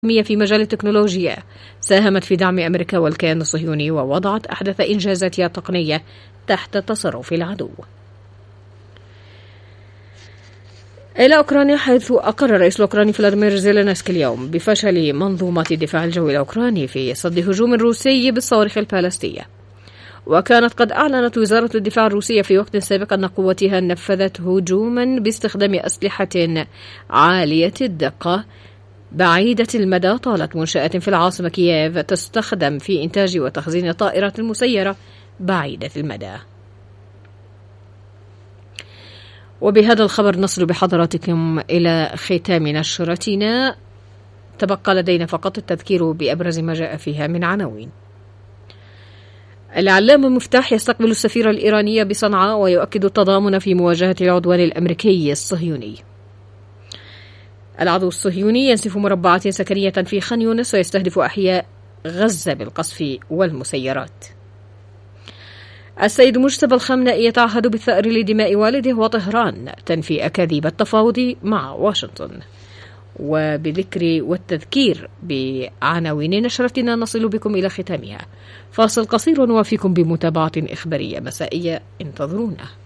في مجال التكنولوجيا ساهمت في دعم أمريكا والكيان الصهيوني ووضعت أحدث إنجازاتها التقنية تحت تصرف العدو. إلى أوكرانيا، حيث أقر الرئيس الأوكراني فلاديمير زيلينسكي اليوم بفشل منظومة الدفاع الجوي الأوكراني في صد هجوم روسي بالصواريخ البالستية. وكانت قد أعلنت وزارة الدفاع الروسية في وقت سابق أن قواتها نفذت هجوما باستخدام أسلحة عالية الدقة بعيدة المدى طالت منشآت في العاصمة كييف تستخدم في إنتاج وتخزين الطائرات المسيرة بعيدة المدى. وبهذا الخبر نصل بحضراتكم إلى ختام نشرتنا. تبقى لدينا فقط التذكير بأبرز ما جاء فيها من عناوين. العلامة مفتاح يستقبل السفيرة الإيرانية بصنعاء ويؤكد التضامن في مواجهة العدوان الأمريكي الصهيوني. العدو الصهيوني ينسف مربعات سكنية في خان يونس ويستهدف أحياء غزة بالقصف والمسيرات. السيد مجتبى الخامنئي يتعهد بالثأر لدماء والده، وطهران تنفي أكاذيب التفاوض مع واشنطن. وبذكر والتذكير بعناوين نشرتنا نصل بكم إلى ختامها. فاصل قصير وفيكم بمتابعة إخبارية مسائية، انتظرونا.